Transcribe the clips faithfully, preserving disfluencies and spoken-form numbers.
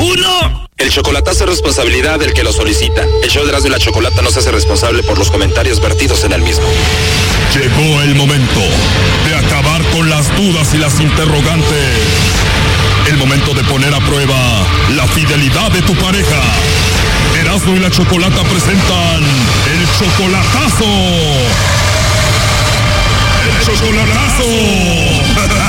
uno. El chocolatazo es responsabilidad del que lo solicita. El show de Erasmo y la Chocolata no se hace responsable por los comentarios vertidos en el mismo. Llegó el momento de acabar con las dudas y las interrogantes. El momento de poner a prueba la fidelidad de tu pareja. Erasmo y la Chocolata presentan el chocolatazo. ¡El chocolatazo!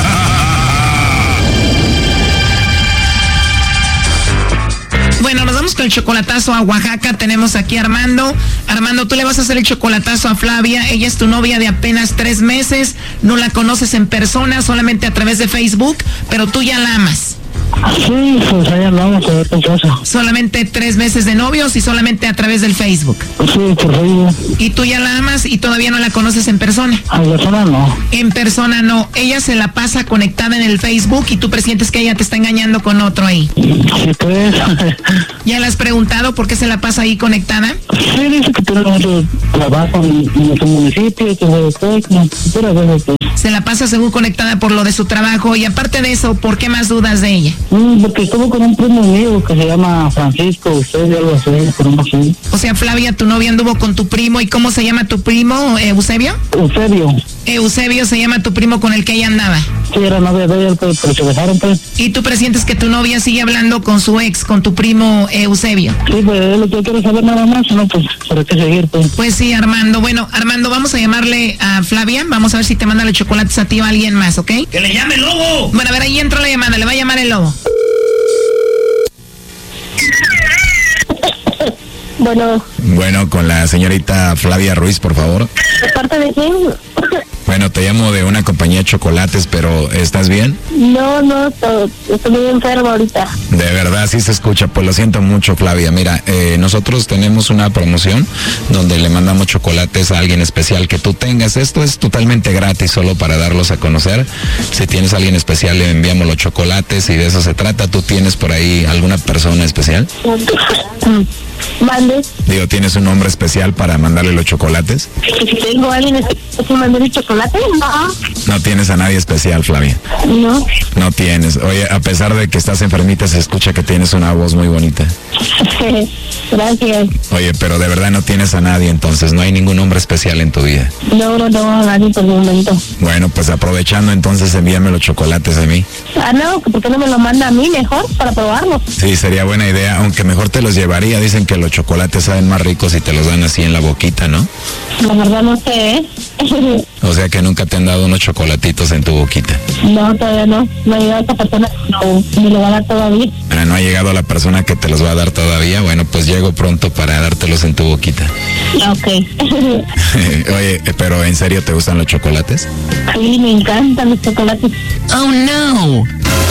Bueno, nos vamos con el chocolatazo a Oaxaca. Tenemos aquí a Armando. Armando, tú le vas a hacer el chocolatazo a Flavia. Ella es tu novia de apenas tres meses. No la conoces en persona, solamente a través de Facebook, pero tú ya la amas. Sí, pues ahí andamos a ver qué pasa. Solamente tres meses de novios y solamente a través del Facebook. Sí, por Facebook. Y tú ya la amas y todavía no la conoces en persona. En persona no. En persona no. Ella se la pasa conectada en el Facebook y tú presientes que ella te está engañando con otro ahí. Sí, pues. ¿Ya le has preguntado por qué se la pasa ahí conectada? Sí, dice que tiene mucho trabajo en, en su municipio, que se después, se la pasa según conectada por lo de su trabajo. Y aparte de eso, ¿por qué más dudas de ella? Mm, porque estuvo con un primo mío que se llama Francisco, usted algo así, por un así. O sea, Flavia, tu novia anduvo con tu primo. ¿Y cómo se llama tu primo, Eusebio? Eusebio. Eusebio se llama tu primo con el que ella andaba. Sí, era novia de ella, pero, pero se dejaron, pues. ¿Y tú presientes que tu novia sigue hablando con su ex, con tu primo Eusebio? Sí, pues es lo que yo quiero saber nada más, ¿no? Pues, ¿para qué seguir, pues? Pues sí, Armando. Bueno, Armando, vamos a llamarle a Flavia. Vamos a ver si te manda los chocolates a ti o a alguien más, ¿ok? ¡Que le llame el lobo! Bueno, a ver, ahí entra la llamada. Le va a llamar el lobo. Bueno. Bueno, con la señorita Flavia Ruiz, por favor. ¿De parte de quién? Bueno, te llamo de una compañía de chocolates, pero ¿estás bien? No, no, to, estoy muy enfermo ahorita. De verdad, sí se escucha. Pues lo siento mucho, Flavia. Mira, eh, nosotros tenemos una promoción donde le mandamos chocolates a alguien especial que tú tengas. Esto es totalmente gratis, solo para darlos a conocer. Si tienes a alguien especial, le enviamos los chocolates y de eso se trata. ¿Tú tienes por ahí alguna persona especial? Mande. Digo, ¿tienes un nombre especial para mandarle los chocolates? Si tengo a alguien especial que mandarle chocolate, no. No tienes a nadie especial, Flavia. No. No tienes. Oye, a pesar de que estás enfermita, se escucha que tienes una voz muy bonita. Gracias. Oye, pero de verdad no tienes a nadie, entonces no hay ningún hombre especial en tu vida. No, no tengo a nadie por el momento. Bueno, pues aprovechando, entonces envíame los chocolates a mí. Ah, no, ¿por qué no me lo manda a mí mejor para probarlos? Sí, sería buena idea, aunque mejor te los llevaría. Dicen que los chocolates saben más ricos si te los dan así en la boquita, ¿no? La verdad no sé, ¿eh? O sea que nunca te han dado unos chocolatitos en tu boquita. No, todavía no. No ha llegado esta persona, no, me lo va a dar todavía. Ah, no ha llegado la persona que te los va a dar todavía. Bueno, pues llego pronto para dártelos en tu boquita. Ok. Oye, pero ¿en serio te gustan los chocolates? Sí, me encantan los chocolates. Oh, no.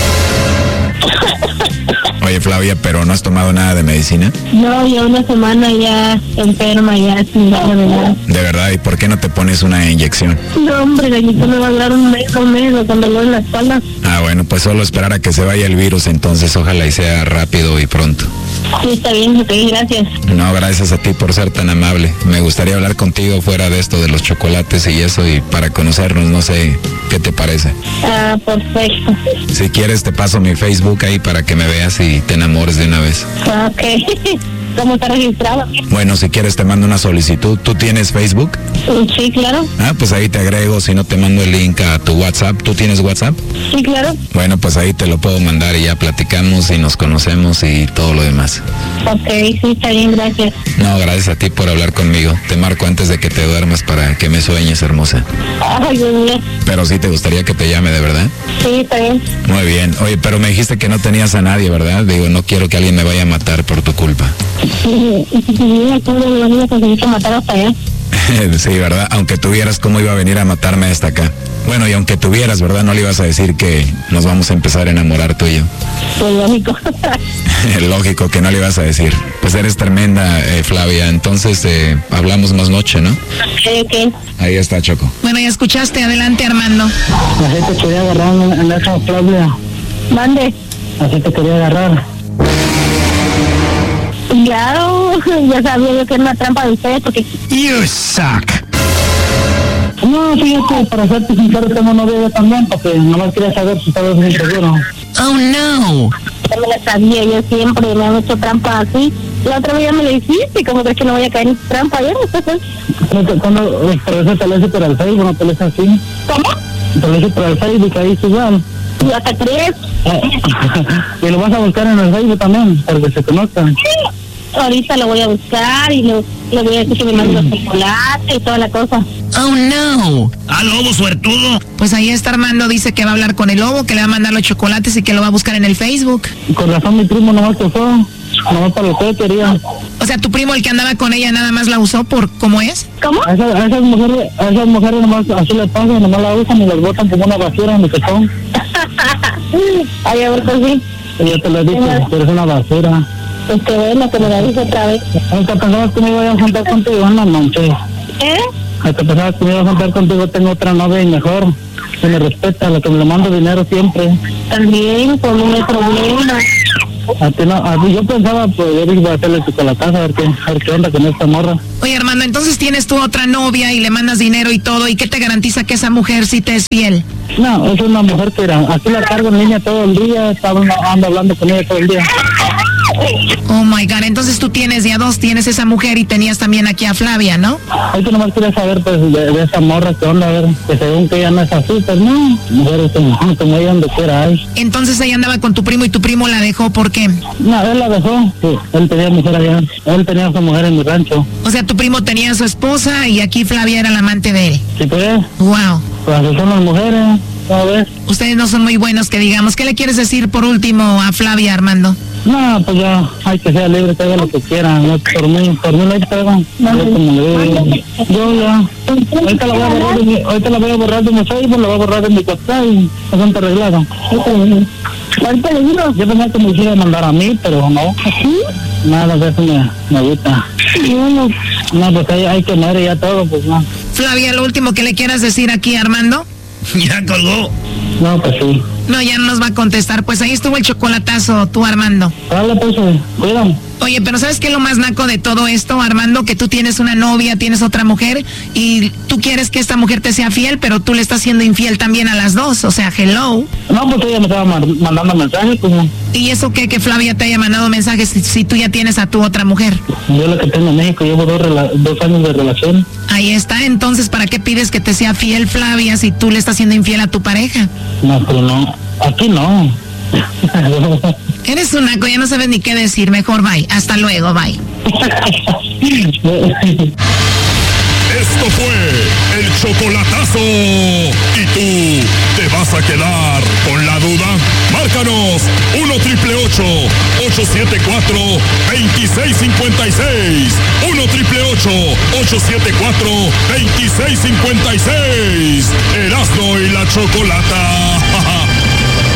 Oye, Flavia, ¿pero no has tomado nada de medicina? No, ya una semana ya enferma, ya sin nada de nada. ¿De verdad? ¿Y por qué no te pones una inyección? No, hombre, la inyección me va a durar un mes, un mes, con dolor en la espalda. Ah, bueno, pues solo esperar a que se vaya el virus, entonces ojalá y sea rápido y pronto. Sí, está bien, ok, gracias. No, gracias a ti por ser tan amable. Me gustaría hablar contigo fuera de esto de los chocolates y eso, y para conocernos, no sé, ¿qué te parece? Ah, perfecto. Si quieres te paso mi Facebook ahí para que me veas y te enamores de una vez. Ok. ¿Cómo está registrado? Bueno, si quieres te mando una solicitud. ¿Tú tienes Facebook? Sí, claro. Ah, pues ahí te agrego, si no te mando el link a tu WhatsApp. ¿Tú tienes WhatsApp? Sí, claro. Bueno, pues ahí te lo puedo mandar y ya platicamos y nos conocemos y todo lo demás. Ok, sí, está bien, gracias. No, gracias a ti por hablar conmigo. Te marco antes de que te duermas para que me sueñes, hermosa. Ay, Dios mío. Pero sí te gustaría que te llame, ¿de verdad? Sí, está bien. Muy bien. Oye, pero me dijiste que no tenías a nadie, ¿verdad? Digo, no quiero que alguien me vaya a matar por tu culpa. Y si tuviera tú lo ibas a conseguir que matar hasta allá. Sí, ¿verdad? Aunque tuvieras, ¿cómo iba a venir a matarme hasta acá? Bueno, y aunque tuvieras, ¿verdad? No le ibas a decir que nos vamos a empezar a enamorar tú y yo. Pues lógico. Lógico que no le ibas a decir. Pues eres tremenda, eh, Flavia. Entonces, eh, hablamos más noche, ¿no? Ok, ok. Ahí está, Choco. Bueno, ya escuchaste. Adelante, Armando. Así te quería agarrar en esa Flavia. Mande. Así te quería agarrar. Claro, ya sabía yo que era una trampa de ustedes porque... You suck. No, fíjate, para serte sincero, tengo novia yo también, porque nomás quería saber si estabas bien seguro. Oh, no. Ya me la sabía, yo siempre me han hecho trampa así. La otra vez me lo hiciste, ¿cómo crees que no voy a caer en trampa? ¿Ya? Cuando por eso te lo hice por el Facebook, no te lo hice así. ¿Cómo? Te lo hice por el Facebook, ahí igual. ¿Y hasta crees? Y lo vas a buscar en el Facebook también, para que se conozcan. Sí, ahorita lo voy a buscar y lo, le voy a decir que me mande los chocolates y toda la cosa. Oh, no. Ah, lobo suertudo. Pues ahí está Armando, dice que va a hablar con el lobo, que le va a mandar los chocolates y que lo va a buscar en el Facebook. Con razón mi primo nomás que usó, nomás para lo que quería. O sea, tu primo, el que andaba con ella, nada más la usó por cómo es. ¿Cómo? A esas, a esas mujeres, a esas mujeres nomás así les pasa, nomás la usan y las botan como una basura en el cajón. Ay, a ver, pues sí. Yo te lo he dicho, pero es una basura. Pues qué bueno que me la dices otra vez. Hasta pensabas que me iba a juntar contigo, no manches. ¿Eh? Hasta pensabas que me iba a juntar contigo, tengo otra novia y mejor. Que me respeta, la que me le mando dinero siempre. También, pues no hay problema. A ti no, a ti yo pensaba, pues yo dije, voy a hacerle chocolatazo, a ver qué, a ver qué onda con esta morra. Oye, Armando, entonces tienes tú otra novia y le mandas dinero y todo, ¿y qué te garantiza que esa mujer sí te es fiel? No, es una mujer que era, aquí la cargo en línea todo el día, estaba ando hablando con ella todo el día. Oh my God, entonces tú tienes ya dos, tienes esa mujer y tenías también aquí a Flavia, ¿no? Ahorita nomás quería saber, pues, de, de esa morra, qué onda, a ver, que según que ella no es así, pues no, mujeres como, como ella donde quiera hay. Entonces ella andaba con tu primo y tu primo la dejó, ¿por qué? No, él la dejó, sí, él tenía mujer allá, él tenía a su mujer en mi rancho. O sea, tu primo tenía a su esposa y aquí Flavia era la amante de él. Sí, pues. Wow. Pues así son las mujeres, ¿sabes? Ustedes no son muy buenos, que digamos. ¿Qué le quieres decir por último a Flavia, Armando? No, pues ya, hay que ser libre, que haga lo que quiera, no, por mí, por mí no hay pega. Yo como le digo, yo ya, ahorita la voy a borrar de mi, ahorita la voy a borrar de mi Facebook, la voy a borrar de mi WhatsApp y bastante arreglado. Ahorita le digo, yo pensaba que me hiciera mandar a mí, pero no. ¿Sí? Nada de eso me, me gusta. No, no, pues hay, hay que morir ya todo, pues no. Flavia, lo último que le quieras decir aquí, Armando. Ya colgó. No, pues sí. No, ya no nos va a contestar. Pues ahí estuvo el chocolatazo, tú, Armando. Dale, pues, cuídame. Oye, pero ¿sabes qué es lo más naco de todo esto, Armando? Que tú tienes una novia, tienes otra mujer y tú quieres que esta mujer te sea fiel, pero tú le estás siendo infiel también a las dos. O sea, hello. No, pues ella me estaba mandando mensajes, pues. ¿Y eso qué? Que Flavia te haya mandado mensajes si, si tú ya tienes a tu otra mujer. Yo la que tengo en México, llevo dos, dos años de relación. Ahí está. Entonces, ¿para qué pides que te sea fiel, Flavia, si tú le estás siendo infiel a tu pareja? No, pero no. Aquí no. Eres un naco, ya no sabes ni qué decir. Mejor bye. Hasta luego, bye. Esto fue el chocolatazo. ¿Y tú te vas a quedar con la duda? Márcanos uno triple ocho, ocho siete cuatro, dos seis cinco seis. uno triple ocho, ocho siete cuatro, dos seis cinco seis. Erasmo y la Chocolata.